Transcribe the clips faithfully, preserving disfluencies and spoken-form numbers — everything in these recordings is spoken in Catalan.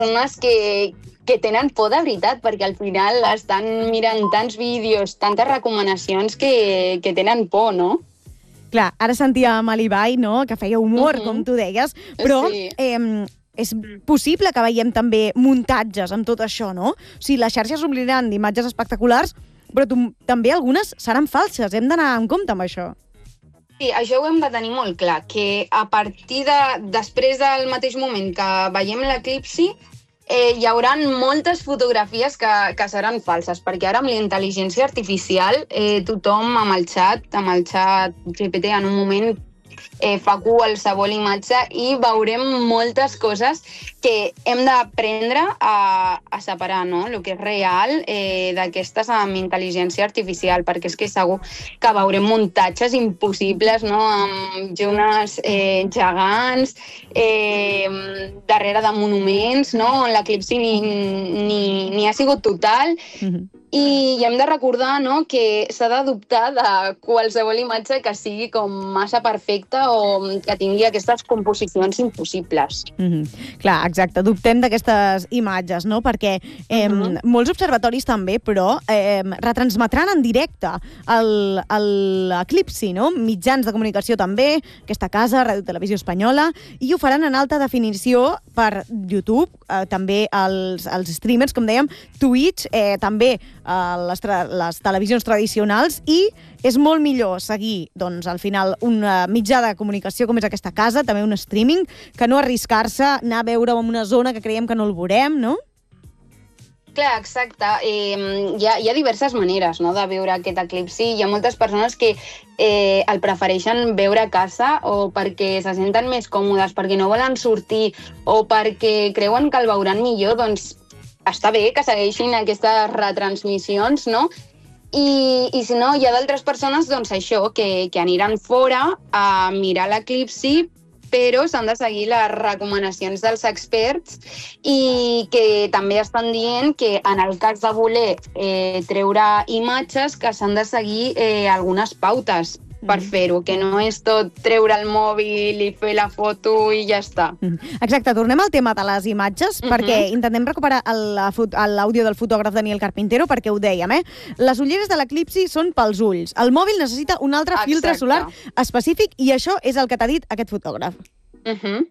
persones que, que tenen por de veritat, perquè al final estan mirant tants vídeos, tantes recomanacions que, que tenen por, no? Clar, ara sentíem a l'Ibai, no?, que feia humor, uh-huh. com tu deies, però sí. eh, és possible que veiem també muntatges amb tot això, no? O sigui, les xarxes s'ompliran d'imatges espectaculars, però tu, també algunes seran falses. Hem d'anar en compte amb això. Sí, això ho hem de tenir molt clar, que a partir de, després del mateix moment que veiem l'eclipsi, eh, hi haurà moltes fotografies que, que seran falses, perquè ara amb la intel·ligència artificial eh, tothom amb el xat, amb el xat G P T en un moment eh, fa qualsevol imatge i veurem moltes coses que hem d'aprendre a, a separar, no?, el que és real eh, d'aquestes amb intel·ligència artificial, perquè és que segur que veurem muntatges impossibles, no?, amb llunes eh, gegants, eh, darrere de monuments, no?, on l'eclipsi ni, ni, ni ha sigut total. Mm-hmm. I hem de recordar, no?, que s'ha d'adoptar de qualsevol imatge que sigui com massa perfecta o que tingui aquestes composicions impossibles. Mm-hmm. Clar, exacte, dubtem d'aquestes imatges, no?, perquè eh, uh-huh. molts observatoris també, però eh, retransmetran en directe l'eclipsi, no?, mitjans de comunicació també, aquesta casa, Ràdio Televisió Espanyola, i ho faran en alta definició per YouTube, eh, també els, els streamers, com dèiem, Twitch, eh, també Les, tra- les televisions tradicionals, i és molt millor seguir, doncs, al final, un mitjà de comunicació com és aquesta casa, també un streaming, que no arriscar-se, anar a veure en una zona que creiem que no el veurem, no? Clar, exacte. Eh, hi, ha, hi ha diverses maneres, no?, de veure aquest eclipsi. Hi ha moltes persones que eh, el prefereixen veure a casa o perquè se senten més còmodes, perquè no volen sortir o perquè creuen que el veuran millor, doncs està bé que segueixin aquestes retransmissions, no? I, i si no, hi ha d'altres persones, doncs això, que, que aniran fora a mirar l'eclipsi, però s'han de seguir les recomanacions dels experts i que també estan dient que en el cas de voler eh, treure imatges, que s'han de seguir eh, algunes pautes per fer-ho, que no és tot treure el mòbil i fer la foto i ja està. Exacte, tornem al tema de les imatges, uh-huh. perquè intentem recuperar l'àudio del fotògraf Daniel Carpintero, perquè ho dèiem, eh? Les ulleres de l'eclipsi són pels ulls. El mòbil necessita un altre Exacte. filtre solar específic i això és el que t'ha dit aquest fotògraf. Uh-huh.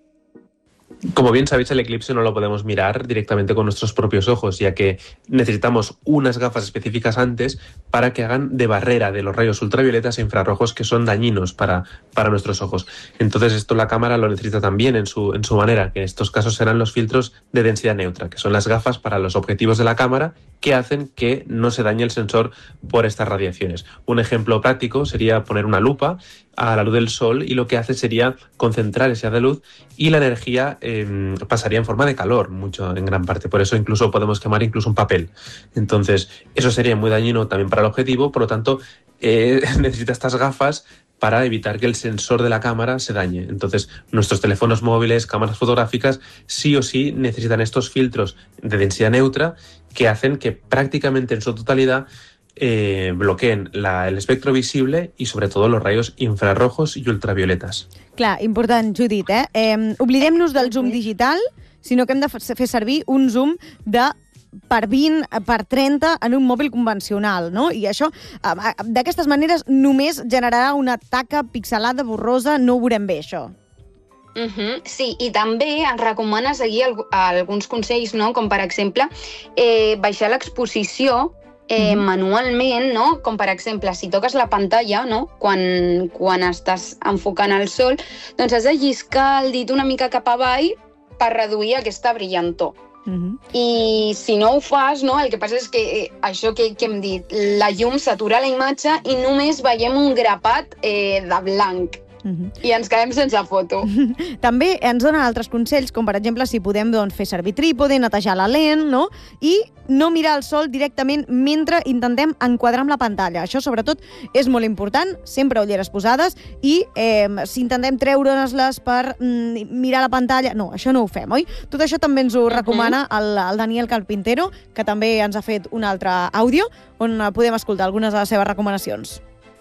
Como bien sabéis, el eclipse no lo podemos mirar directamente con nuestros propios ojos, ya que necesitamos unas gafas específicas antes para que hagan de barrera de los rayos ultravioletas e infrarrojos que son dañinos para, para nuestros ojos. Entonces esto la cámara lo necesita también en su, en su manera, que en estos casos serán los filtros de densidad neutra, que son las gafas para los objetivos de la cámara que hacen que no se dañe el sensor por estas radiaciones. Un ejemplo práctico sería poner una lupa a la luz del sol y lo que hace sería concentrar esa luz y la energía eh, pasaría en forma de calor, mucho en gran parte. Por eso incluso podemos quemar incluso un papel. Entonces eso sería muy dañino también para el objetivo, por lo tanto eh, necesita estas gafas para evitar que el sensor de la cámara se dañe. Entonces nuestros teléfonos móviles, cámaras fotográficas, sí o sí necesitan estos filtros de densidad neutra que hacen que prácticamente en su totalidad Eh, bloqueen la, el espectro visible i sobretot los rayos infrarrojos i ultravioletas. Clar, important, Judit, eh? eh oblidem-nos del zoom digital, sinó que hem de fer servir un zoom de per vint, per trenta en un mòbil convencional, no? I això, d'aquestes maneres, només generarà una taca pixelada, borrosa, no ho veurem bé, això. Uh-huh. Sí, i també ens recomana seguir el, alguns consells, no?, com per exemple eh, baixar l'exposició Eh, manualment, no? Com per exemple, si toques la pantalla, no? Quan, quan estàs enfocant el sol, doncs has de lliscar el dit una mica cap avall per reduir aquesta brillantor. Uh-huh. I si no ho fas, no? El que passa és que eh, això que, que hem dit, la llum s'atura la imatge i només veiem un grapat eh, de blanc. Uh-huh. I ens quedem sense foto. També ens donen altres consells, com per exemple si podem doncs, fer servir trípode, netejar la lent, no? I no mirar el sol directament mentre intentem enquadrar amb la pantalla. Això, sobretot, és molt important, sempre ulleres posades, i eh, si intentem treure-les per mm, mirar la pantalla... No, això no ho fem, oi? Tot això també ens ho uh-huh. recomana el, el Daniel Carpintero, que també ens ha fet un altre àudio, on podem escoltar algunes de les seves recomanacions.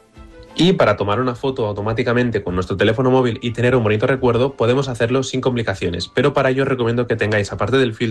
Y para tomar una foto automáticamente con nuestro teléfono móvil y tener un bonito recuerdo, podemos hacerlo sin complicaciones. Pero para ello recomiendo que tengáis, aparte del filtro,